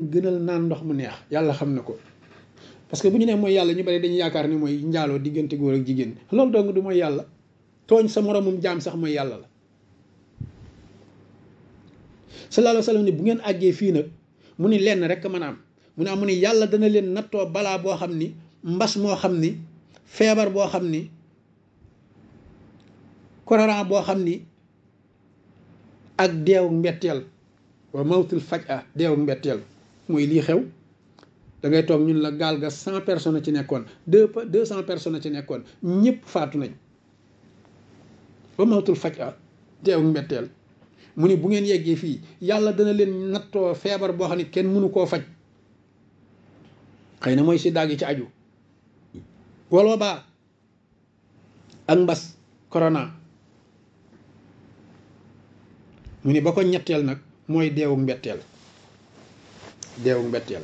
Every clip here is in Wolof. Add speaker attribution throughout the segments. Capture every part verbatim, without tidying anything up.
Speaker 1: gënal naan ndox mu neex yàlla xam na ko. parce que bu ñu nee mooy yàlla ñu bari dañuy yaakaar ni mooy njaaloo diggante góor ak jigéen loolu dong du mooy yàlla tooñ sa moromum jaam sax mooy yàlla la. sallallahu alayhi wa sallam ni bu ngeen àggee fii nag mu ni lenn rek mën a am mu ne am mu ni yàlla dana leen nattoo balaa boo xam ni mbas moo xam ni feebar boo xam ni korona boo xam ni ak deewu mbetteel wa mawtul faj'a deewu mbetteel mooy lii xew da ngay toog ñun la gaal ga cent personnes ci nekkoon deux deux cent personnes ci nekkoon ñëpp faatu nañ wa mawtul faj'a deewu mbetteel mu ni bu ngeen yeggee fii yàlla dana leen nattoo feebar boo xam ne kenn mënu koo faj xëy na mooy si daag yi ci aju wala baa ak mbas corona mu ni ba ko ñetteel nag mooy deewu mbetteel deewu mbetteel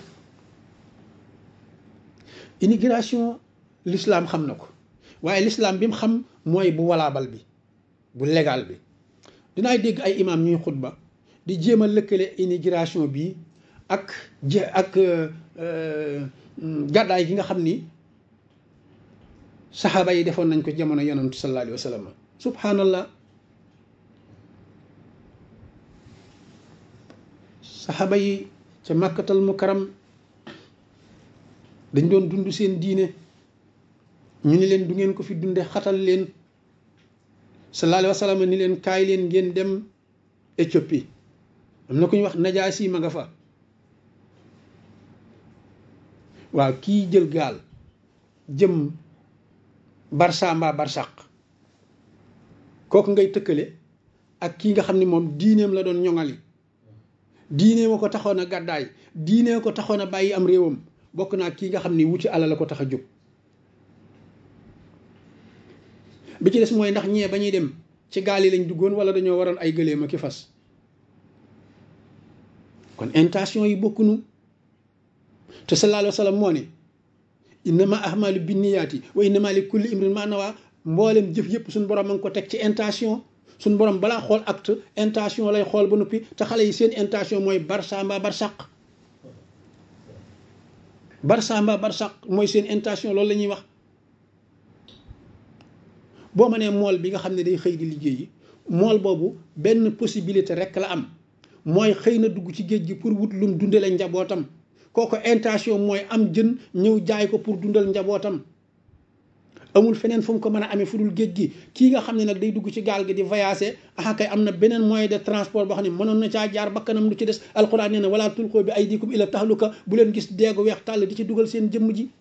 Speaker 1: immigration l'islam xam na ko waaye l'islam bi mu xam mooy bu walaabal bi bu légal bi dinaay dégg ay imam ñuy xutba di jéem a lëkkale immigration bi ak je ak gàddaay gi nga xam ni saxaaba yi defoon nañ ko jamono yonantu sallallahu alayhi wa sallam subhanallah saxaaba yi ca màkkatal mukarram dañ doon dund seen diine ñu ni leen du ngeen ko fi dunde xatal leen sallallahu alayhi wa sallam ni leen kaay leen ngeen dem Éthiopie am na ku ñuy wax Najaasi ma nga fa waaw kii jël gaal jëm Barça mbaa Barsaq kooku ngay tëkkale ak kii nga xam ni moom diineem la doon ñoŋali diineem a ko taxoon a gàddaay diineem ko taxoon a bàyyi am réewam bokk naa kii nga xam ni wuti alal la ko tax a jóg bi ci des mooy ndax ñee ba ñuy dem ci gaal yi lañ duggoon wala dañoo waroon ay gëléem ak i fas kon intention yi bokkunu te sallallahu alayhi wa sallam moo ne innama ahmalu binniyaati wa innama li kulli imrin ma nawa mboolem jëf yëpp suñ borom ma ngi ko teg ci intention suñ borom balaa xool acte intention lay xool ba noppi te xale yi seen intention mooy Barça mbaa Barsaq Barça mbaa Barsaq mooy seen intention loolu la ñuy wax boo ma nee mool bi nga xam ne day xëy di liggéeyi mool boobu benn possibilité rek la am mooy xëy na dugg ci géej gi pour wut lum dundale njabootam kooku intention mooy am jën ñëw jaay ko pour dundal njabootam amul feneen fu mu ko mën a amee fu dul géej gi kii nga xam ne nag day dugg ci gaal gi di voyager ah kay am na beneen moyen de transport boo xam ne mënoon na caa jaar bakkanam lu ci des alxuraan nee na wala tulqoo bi aydikum ila tahluka bu leen gis deegu weex tàll di ci dugal seen jëmm ji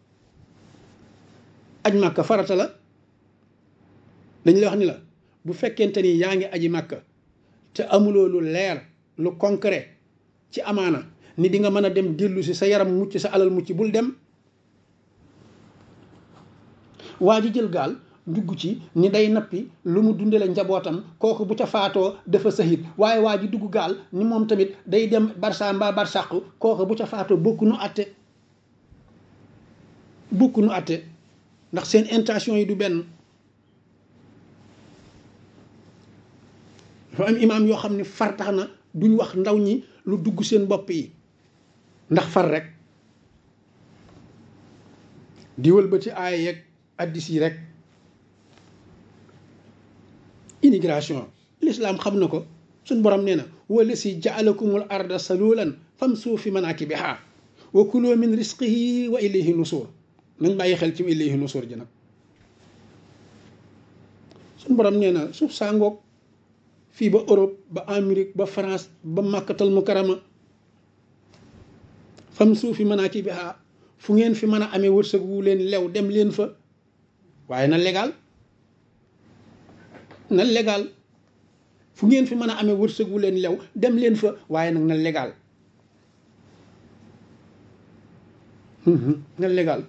Speaker 1: aj màkka farata la dañ la wax ni la bu fekkente ni yaa ngi aji màkka te amuloo lu leer lu concret ci amaana ni di nga mën a dem dellu si sa yaram mucc sa alal mucc bul dem waa ji jël gaal dugg ci ni day nappi lu mu dundale njabootam kooku bu ca faatoo dafa sahit waaye waa ji dugg gaal ni moom tamit day dem Barça mbaa Barsaq kooku bu ca faatoo bokku nu atte bokku nu atte ndax seen intention yi du benn dafa am imaam yoo xam ne far tax na duñ wax ndaw ñi lu dugg seen bopp yi ndax far rek di wëlbati aaya yeeg addis yi rek immigration l'islam xam na ko suñ borom nee na wala si jaalakumul arda salulan famsu fi manakibiha wa kulu min risqihi wa ilayhi nusur nañ bàyyi xel ci ilayhi nusur ji nag suñ borom nee na suuf saa ngoog fii ba Europe ba Amérique ba France ba Makkatal Mukarrama famsu fi manakibiha fu ngeen fi mën a amee wërsëg wu leen lew dem leen fa waaye na légal na légal fu ngeen fi mën a amee wërsëg wu leen lew dem leen fa waaye nag na légal na légal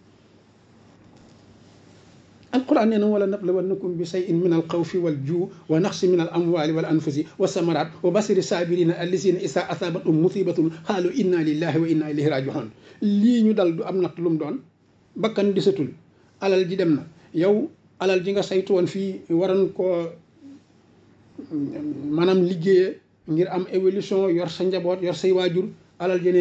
Speaker 1: alquran nee na wala nablawannakum bi shay'in min alxawfi wal juu wa naqsi min al amwali wal anfusi wa samarat wa basiri sabirina allazina isa asabatum musibatun xaalu inna lillahi wa inna ilayhi rajiun lii ñu dal du am natt lu mu doon bakkan disatul alal ji dem na yow alal ji nga saytu woon fii waroon koo maanaam liggéeye ngir am évolution yor sa njaboot yor say waajur alal ji